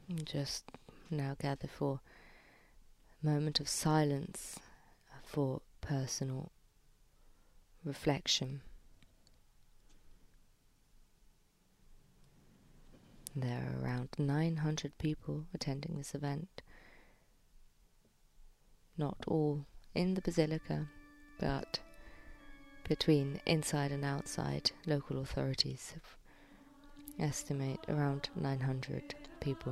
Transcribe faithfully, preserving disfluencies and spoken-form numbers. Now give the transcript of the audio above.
And just now gather for a moment of silence for personal reflection. There are around nine hundred people attending this event. Not all in the Basilica, but between inside and outside, local authorities estimate around nine hundred people.